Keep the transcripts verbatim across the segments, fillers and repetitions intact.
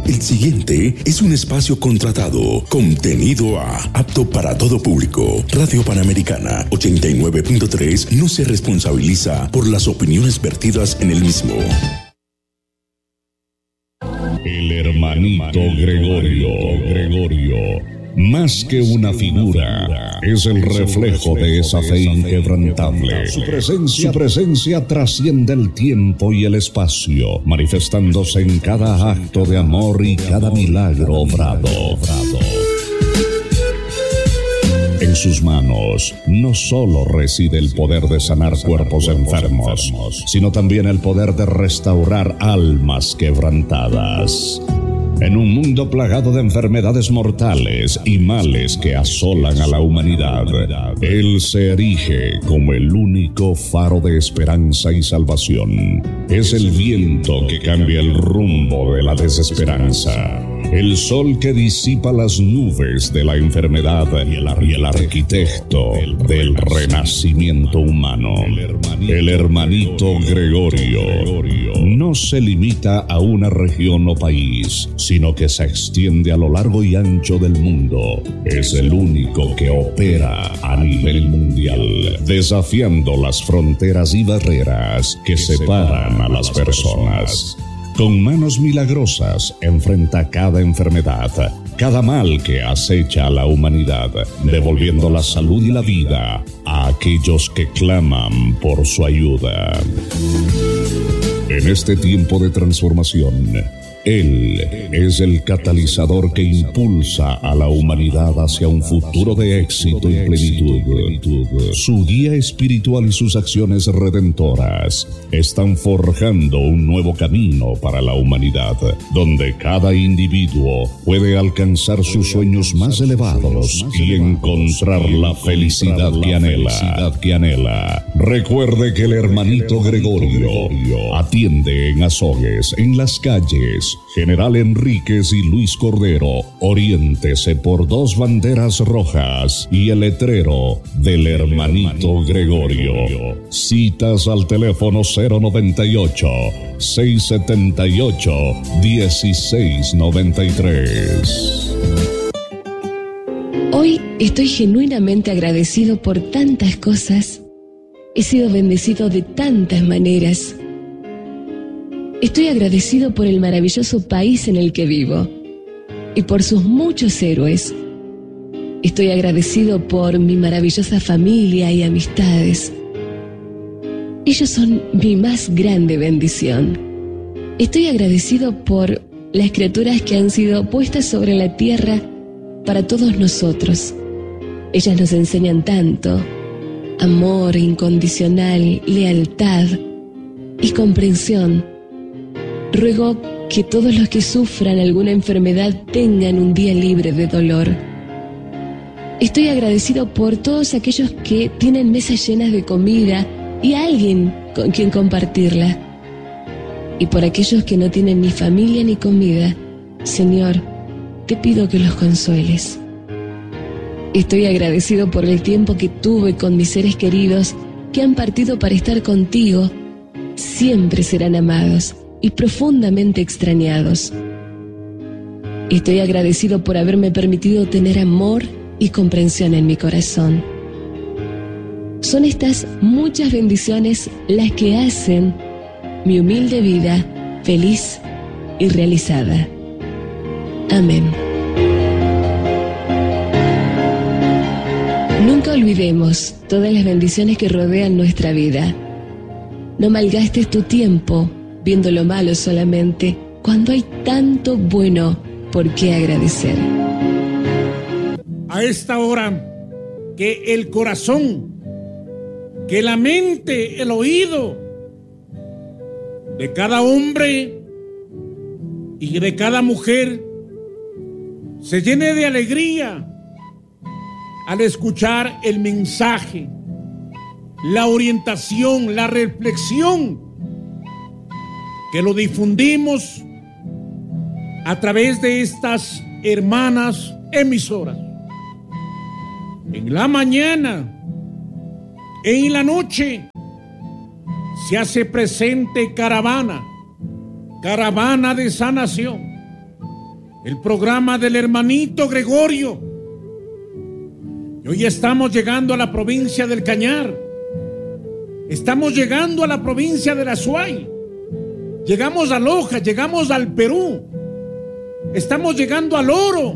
El siguiente es un espacio contratado, contenido a apto para todo público. Radio Panamericana ochenta y nueve punto tres no se responsabiliza por las opiniones vertidas en el mismo. El hermanito Gregorio, Gregorio, más que una figura, es el reflejo de esa fe inquebrantable. Su presencia, su presencia trasciende el tiempo y el espacio, manifestándose en cada acto de amor y cada milagro obrado. En sus manos no solo reside el poder de sanar cuerpos enfermos, sino también el poder de restaurar almas quebrantadas. En un mundo plagado de enfermedades mortales y males que asolan a la humanidad, Él se erige como el único faro de esperanza y salvación. Es el viento que cambia el rumbo de la desesperanza, el sol que disipa las nubes de la enfermedad y el, y el arquitecto del renacimiento humano. El hermanito Gregorio no se limita a una región o país, sino que se extiende a lo largo y ancho del mundo. Es el único que opera a nivel mundial, desafiando las fronteras y barreras que separan a las personas. Con manos milagrosas enfrenta cada enfermedad, cada mal que acecha a la humanidad, devolviendo la salud y la vida a aquellos que claman por su ayuda. En este tiempo de transformación, Él es el catalizador que impulsa a la humanidad hacia un futuro de éxito y plenitud. Su guía espiritual y sus acciones redentoras están forjando un nuevo camino para la humanidad, donde cada individuo puede alcanzar sus sueños más elevados y encontrar la felicidad que anhela. que anhela. Recuerde que el hermanito Gregorio atiende en Azogues, en las calles General Enríquez y Luis Cordero. Oriéntese por dos banderas rojas y el letrero del hermanito Gregorio. Citas al teléfono cero noventa y ocho, seiscientos setenta y ocho, dieciséis noventa y tres. Hoy estoy genuinamente agradecido por tantas cosas. He sido bendecido de tantas maneras. Estoy agradecido por el maravilloso país en el que vivo y por sus muchos héroes. Estoy agradecido por mi maravillosa familia y amistades. Ellos son mi más grande bendición. Estoy agradecido por las criaturas que han sido puestas sobre la tierra para todos nosotros. Ellas nos enseñan tanto: amor incondicional, lealtad y comprensión. Ruego que todos los que sufran alguna enfermedad tengan un día libre de dolor. Estoy agradecido por todos aquellos que tienen mesas llenas de comida y alguien con quien compartirla. Y por aquellos que no tienen ni familia ni comida, Señor, te pido que los consueles. Estoy agradecido por el tiempo que tuve con mis seres queridos que han partido para estar contigo. Siempre serán amados y profundamente extrañados. Estoy agradecido por haberme permitido tener amor y comprensión en mi corazón. Son estas muchas bendiciones las que hacen mi humilde vida feliz y realizada. Amén. Nunca olvidemos todas las bendiciones que rodean nuestra vida. No malgastes tu tiempo viendo lo malo solamente, cuando hay tanto bueno por qué agradecer. A esta hora, que el corazón, que la mente, el oído de cada hombre y de cada mujer se llene de alegría al escuchar el mensaje, la orientación, la reflexión que lo difundimos a través de estas hermanas emisoras. En la mañana, en la noche, se hace presente caravana, caravana de sanación, el programa del hermanito Gregorio. Y hoy estamos llegando a la provincia del Cañar. Estamos llegando a la provincia de la Azuay. Llegamos a Loja, llegamos al Perú. Estamos llegando al Oro.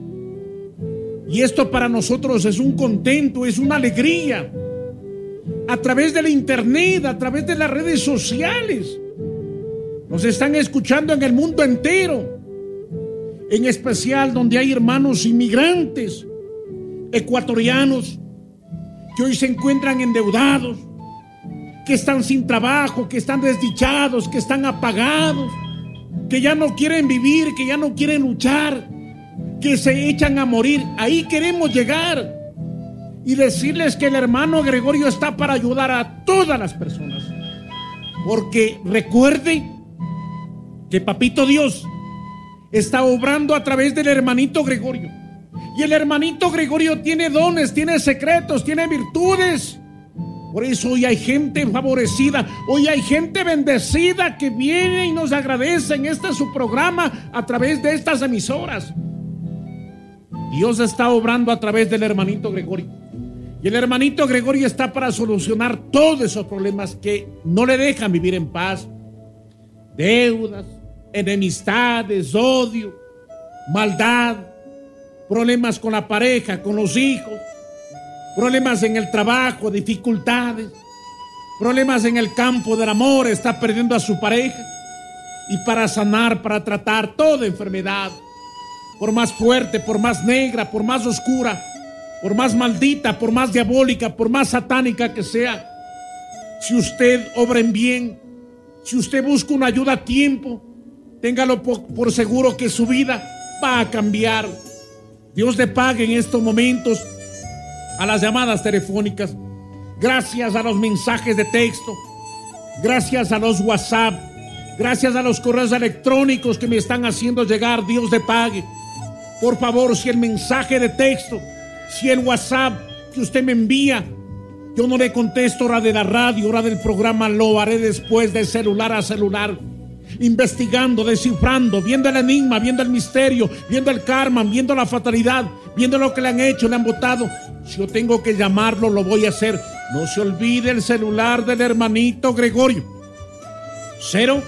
Y esto para nosotros es un contento, es una alegría. A través de la internet, a través de las redes sociales. Nos están escuchando en el mundo entero. En especial donde hay hermanos inmigrantes, ecuatorianos, que hoy se encuentran endeudados, que están sin trabajo, que están desdichados, que están apagados, que ya no quieren vivir, que ya no quieren luchar, que se echan a morir. Ahí queremos llegar y decirles que el hermano Gregorio está para ayudar a todas las personas. Porque recuerde que Papito Dios está obrando a través del hermanito Gregorio. Y el hermanito Gregorio tiene dones, tiene secretos, tiene virtudes. Por eso hoy hay gente favorecida, hoy hay gente bendecida que viene y nos agradece en este su programa a través de estas emisoras. Dios está obrando a través del hermanito Gregorio. Y el hermanito Gregorio está para solucionar todos esos problemas que no le dejan vivir en paz. Deudas, enemistades, odio, maldad, problemas con la pareja, con los hijos, problemas en el trabajo, dificultades, problemas en el campo del amor, está perdiendo a su pareja. Y para sanar, para tratar toda enfermedad, por más fuerte, por más negra, por más oscura, por más maldita, por más diabólica, por más satánica que sea, si usted obra en bien, si usted busca una ayuda a tiempo, téngalo por, por seguro que su vida va a cambiar. Dios le pague en estos momentos a las llamadas telefónicas, gracias a los mensajes de texto, gracias a los WhatsApp, gracias a los correos electrónicos que me están haciendo llegar. Dios le pague. Por favor, si el mensaje de texto, si el WhatsApp que usted me envía, yo no le contesto hora de la radio, hora del programa, lo haré después de celular a celular, investigando, descifrando, viendo el enigma, viendo el misterio, viendo el karma, viendo la fatalidad, viendo lo que le han hecho, le han votado. Si yo tengo que llamarlo, lo voy a hacer. No se olvide el celular del hermanito Gregorio. cero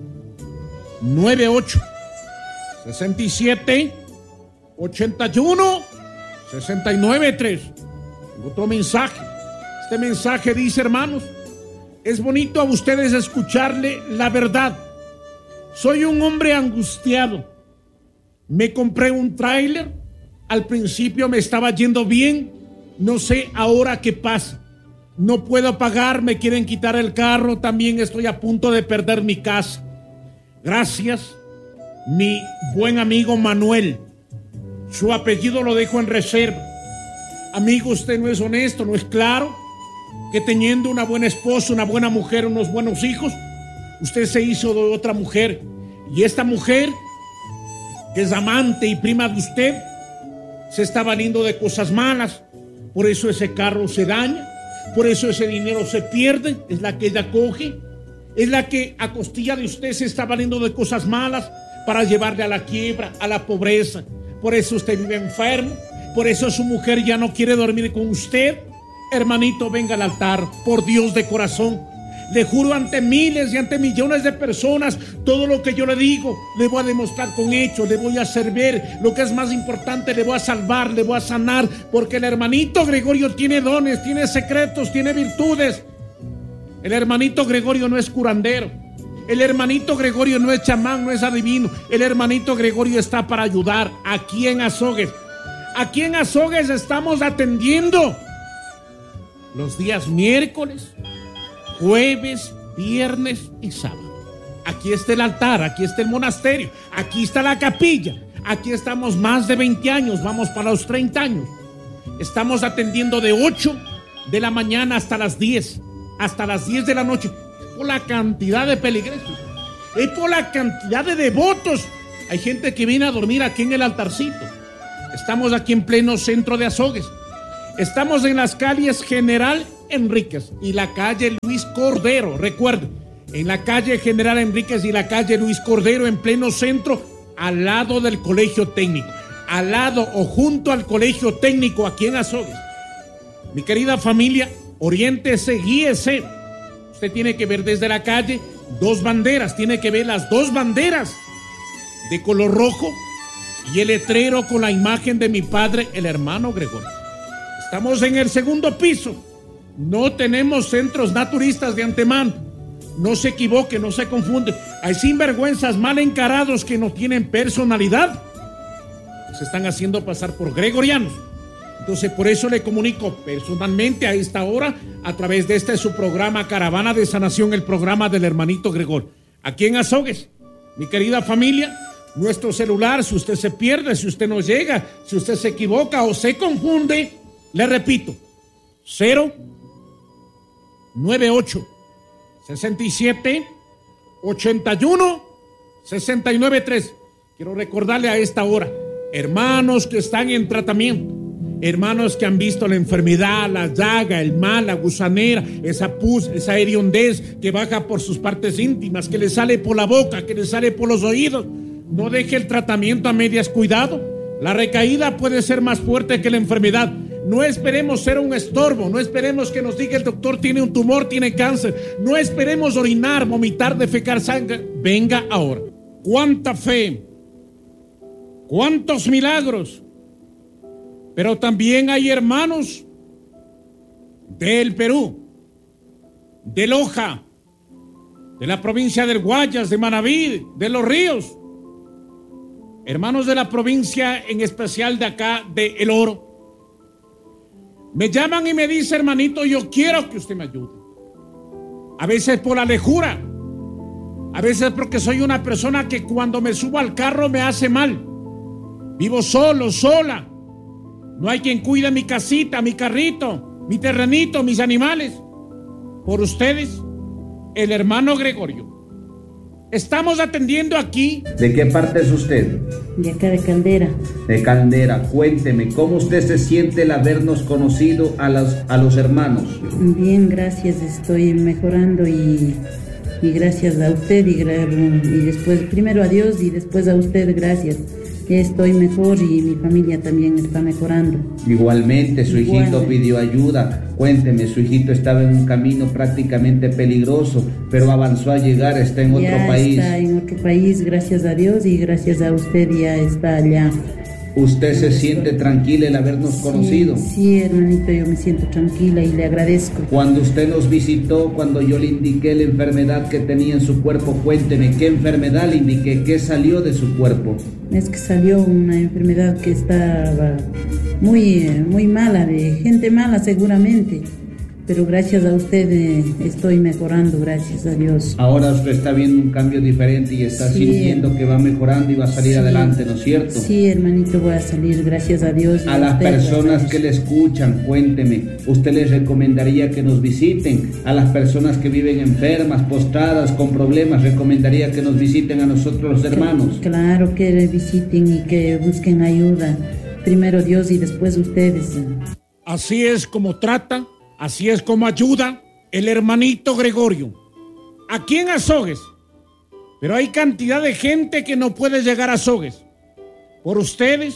nueve ocho sesenta y siete ochenta y uno sesenta y nueve tres. Otro mensaje. Este mensaje dice: hermanos, es bonito a ustedes escucharle la verdad. Soy un hombre angustiado. Me compré un tráiler. Al principio me estaba yendo bien. No sé ahora qué pasa. No puedo pagar, me quieren quitar el carro. También estoy a punto de perder mi casa. Gracias, mi buen amigo Manuel. Su apellido lo dejo en reserva. Amigo, usted no es honesto, no es claro que teniendo una buena esposa, una buena mujer, unos buenos hijos, usted se hizo de otra mujer. Y esta mujer, que es amante y prima de usted, se está valiendo de cosas malas. Por eso ese carro se daña, por eso ese dinero se pierde. Es la que ella coge, es la que a costilla de usted se está valiendo de cosas malas para llevarle a la quiebra, a la pobreza. Por eso usted vive enfermo, por eso su mujer ya no quiere dormir con usted. Hermanito, venga al altar, por Dios de corazón. Le juro ante miles y ante millones de personas, todo lo que yo le digo, le voy a demostrar con hechos, le voy a hacer ver. Lo que es más importante, le voy a salvar, le voy a sanar, porque el hermanito Gregorio tiene dones, tiene secretos, tiene virtudes. El hermanito Gregorio no es curandero. El hermanito Gregorio no es chamán, no es adivino. El hermanito Gregorio está para ayudar. Aquí en Azogues, aquí en Azogues estamos atendiendo los días miércoles, jueves, viernes y sábado. Aquí está el altar, aquí está el monasterio, aquí está la capilla. Aquí estamos más de veinte años, vamos para los treinta años. Estamos atendiendo de ocho de la mañana hasta las diez, hasta las diez de la noche. Por la cantidad de peligresos, es por la cantidad de devotos. Hay gente que viene a dormir aquí en el altarcito. Estamos aquí en pleno centro de Azogues. Estamos en las calles General Enríquez y la calle Luis Cordero. Recuerden, en la calle General Enríquez y la calle Luis Cordero, en pleno centro, al lado del colegio técnico, al lado o junto al colegio técnico aquí en Azogues. Mi querida familia, oriéntese, guíese. Usted tiene que ver desde la calle dos banderas, tiene que ver las dos banderas de color rojo y el letrero con la imagen de mi padre, el hermano Gregorio. Estamos en el segundo piso. No tenemos centros naturistas de antemano. No se equivoque, no se confunde. Hay sinvergüenzas mal encarados que no tienen personalidad. Se están haciendo pasar por gregorianos. Entonces, por eso le comunico personalmente a esta hora, a través de este su programa Caravana de Sanación, el programa del hermanito Gregorio. Aquí en Azogues, mi querida familia, nuestro celular, si usted se pierde, si usted no llega, si usted se equivoca o se confunde, le repito, cero nueve ocho sesenta y siete ochenta y uno sesenta y nueve tres. Quiero recordarle a esta hora, hermanos que están en tratamiento, hermanos que han visto la enfermedad, la llaga, el mal, la gusanera, esa pus, esa hediondez que baja por sus partes íntimas, que le sale por la boca, que le sale por los oídos. No deje el tratamiento a medias, cuidado. La recaída puede ser más fuerte que la enfermedad. No esperemos ser un estorbo, no esperemos que nos diga el doctor tiene un tumor, tiene cáncer. No esperemos orinar, vomitar, defecar sangre. Venga ahora. ¿Cuánta fe? ¿Cuántos milagros? Pero también hay hermanos del Perú, de Loja, de la provincia del Guayas, de Manabí, de Los Ríos. Hermanos de la provincia, en especial de acá, de El Oro. Me llaman y me dicen, hermanito, yo quiero que usted me ayude. A veces por la lejura, a veces porque soy una persona que cuando me subo al carro me hace mal. Vivo solo, sola. No hay quien cuide mi casita, mi carrito, mi terrenito, mis animales. Por ustedes, el hermano Gregorio. Estamos atendiendo aquí. ¿De qué parte es usted? De acá de Caldera. De Caldera. Cuénteme, ¿cómo usted se siente el habernos conocido a, las, a los hermanos? Bien, gracias, estoy mejorando y, y gracias a usted y, y después, primero a Dios y después a usted, gracias. Estoy mejor y mi familia también está mejorando. Igualmente, su Igual. hijito pidió ayuda. Cuénteme, su hijito estaba en un camino prácticamente peligroso, pero avanzó a llegar, está en ya otro país. Está en otro país, gracias a Dios y gracias a usted ya está allá. ¿Usted se siente tranquila el habernos sí, conocido? Sí, hermanito, yo me siento tranquila y le agradezco. Cuando usted nos visitó, cuando yo le indiqué la enfermedad que tenía en su cuerpo, cuénteme, ¿qué enfermedad le indiqué? ¿Qué salió de su cuerpo? Es que salió una enfermedad que estaba muy, muy mala, de gente mala seguramente. Pero gracias a usted eh, estoy mejorando, gracias a Dios. Ahora usted está viendo un cambio diferente y está sí, sintiendo que va mejorando y va a salir sí, adelante, ¿no es cierto? Sí, hermanito, voy a salir, gracias a Dios. A las personas que le escuchan, cuénteme, ¿usted les recomendaría que nos visiten? A las personas que viven enfermas, postradas, con problemas, ¿recomendaría que nos visiten a nosotros los hermanos? Claro, que visiten y que busquen ayuda. Primero Dios y después ustedes. Así es como trata. Así es como ayuda el hermanito Gregorio. Aquí en Azogues. Pero hay cantidad de gente que no puede llegar a Azogues. Por ustedes,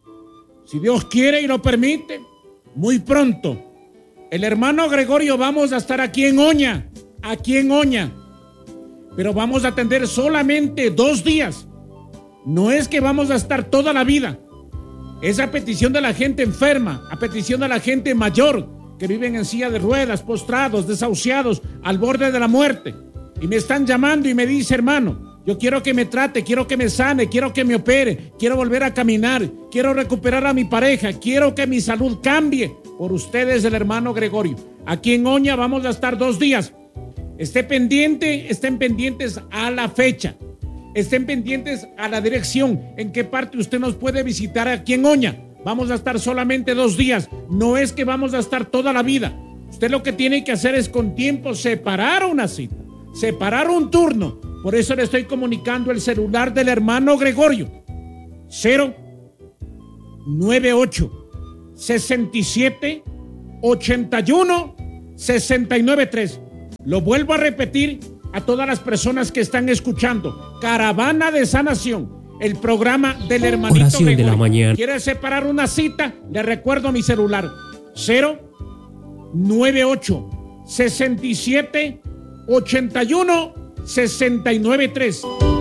si Dios quiere y lo permite, muy pronto, el hermano Gregorio vamos a estar aquí en Oña. Aquí en Oña. Pero vamos a atender solamente dos días. No es que vamos a estar toda la vida. Es a petición de la gente enferma, a petición de la gente mayor, que viven en silla de ruedas, postrados, desahuciados, al borde de la muerte. Y me están llamando y me dice, hermano, yo quiero que me trate, quiero que me sane, quiero que me opere, quiero volver a caminar, quiero recuperar a mi pareja, quiero que mi salud cambie. Por ustedes, el hermano Gregorio. Aquí en Oña vamos a estar dos días. Esté pendiente, estén pendientes a la fecha. Estén pendientes a la dirección, en qué parte usted nos puede visitar aquí en Oña. Vamos a estar solamente dos días. No es que vamos a estar toda la vida. Usted lo que tiene que hacer es con tiempo separar una cita, separar un turno. Por eso le estoy comunicando el celular del hermano Gregorio. cero nueve ocho sesenta y siete ochenta y uno sesenta y nueve tres. Lo vuelvo a repetir a todas las personas que están escuchando. Caravana de Sanación. el programa del hermanito Oración Gregorio. de la mañana. ¿Quiere separar una cita? Le recuerdo mi celular. cero noventa y ocho, sesenta y siete, ochenta y uno, sesenta y nueve tres.